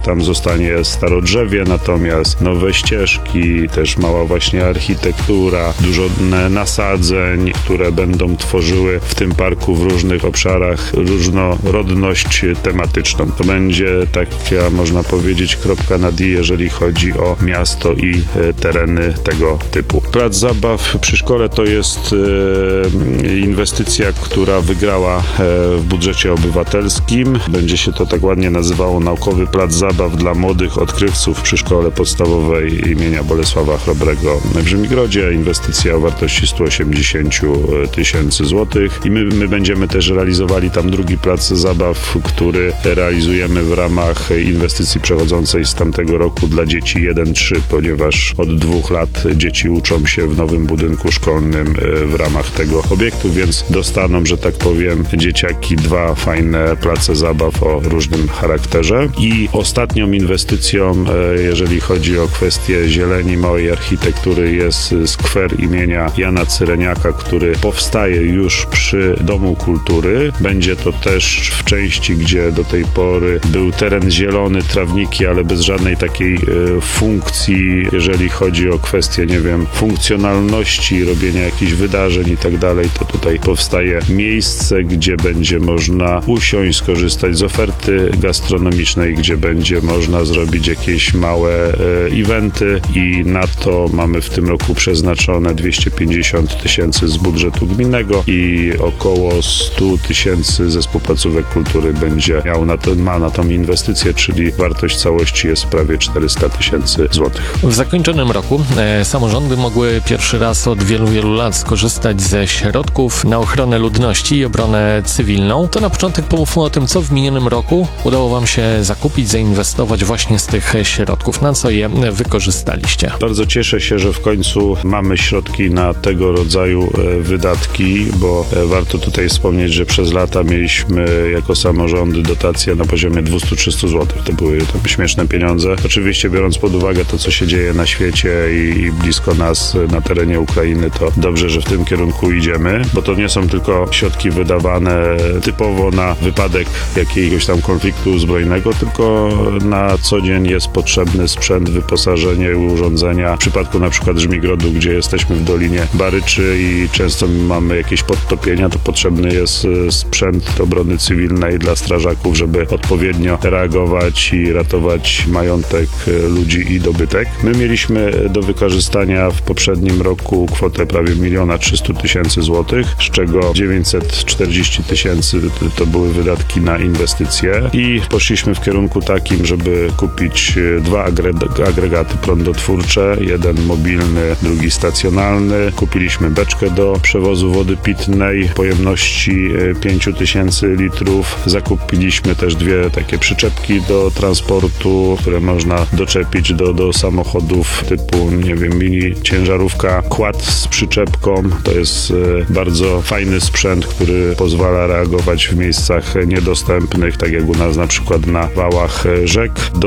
tam zostanie starodrzewie, natomiast nowe ścieżki, też mała właśnie architektura, dużo nasadzeń, które będą tworzyły w tym parku w różnych obszarach różnorodność tematyczną. To będzie taka, można powiedzieć, kropka nad i, jeżeli chodzi o miasto i tereny tego typu. Plac zabaw przy szkole to jest inwestycja, która wygrała w budżecie obywatelskim. Będzie się to tak ładnie nazywało Naukowy Plac Zabaw dla młodych odkrywców przy szkole podstawowej imienia Bolesława Chrobrego w Rzymgrodzie. Inwestycja o wartości 180 tysięcy złotych i my będziemy też realizowali tam drugi plac zabaw, który realizujemy w ramach inwestycji przechodzącej z tamtego roku dla dzieci 1-3, ponieważ od 2 lat dzieci uczą się w nowym budynku szkolnym w ramach tego obiektu, więc dostaną, że tak powiem, dzieciaki 2 fajne place zabaw o różnym charakterze. I ostatnią inwestycją, jeżeli chodzi o kwestię zieleni, małej architektury, jest skwer imienia Jana Cyreniaka, który powstaje już przy Domu Kultury. Będzie to też w części, gdzie do tej pory był teren zielony, trawniki, ale bez żadnej takiej funkcji, jeżeli chodzi o kwestię, nie wiem, funkcjonalności, robienia jakichś wydarzeń i tak dalej, to tutaj powstaje miejsce, gdzie będzie można usiąść, skorzystać z oferty gastronomicznej, gdzie będzie można zrobić jakieś małe eventy i na to mamy w tym roku przeznaczone 250 tysięcy z budżetu gminnego i około 100 tysięcy zespół placówek kultury będzie miał ma na tą inwestycję, czyli wartość całości jest prawie 400 tysięcy złotych. W zakończonym roku samorządy mogły pierwszy raz od wielu lat skorzystać ze środków na ochronę ludności i obronę cywilną. To na początek pomówmy o tym, co w minionym roku udało Wam się zakupić, zainwestować właśnie z tych środków. Na co je wykorzystaliście? Bardzo cieszę się, że w końcu mamy środki na tego rodzaju wydatki, bo warto tutaj wspomnieć, że przez lata mieliśmy jako samorządy dotacje na poziomie 200-300 zł. To były śmieszne pieniądze. Oczywiście biorąc pod uwagę to, co się dzieje na świecie i blisko nas na terenie Ukrainy, to dobrze, że w tym kierunku idziemy, bo to nie są tylko środki wydawane typowo na wypadek jakiegoś tam konfliktu zbrojnego, tylko na co dzień jest potrzebny sprzęt, wyposażenie i urządzenia. W przypadku na przykład Żmigrodu, gdzie jesteśmy w Dolinie Baryczy i często mamy jakieś podtopienia, to potrzebny jest sprzęt obrony cywilnej dla strażaków, żeby odpowiednio reagować i ratować majątek ludzi i dobytek. My mieliśmy do wykorzystania w poprzednim roku kwotę prawie 1 300 000 złotych, z czego 940 tysięcy to były wydatki na inwestycje i poszliśmy w kierunku takim, żeby kupić 2 agregaty prądotwórcze, jeden mobilny, drugi stacjonalny. Kupiliśmy beczkę do przewozu wody pitnej pojemności 5000 litrów. Zakupiliśmy też 2 takie przyczepki do transportu, które można doczepić do samochodów typu, nie wiem, mini ciężarówka, quad z przyczepką. To jest bardzo fajny sprzęt, który pozwala reagować w miejscach niedostępnych, tak jak u nas na przykład na wałach rzek.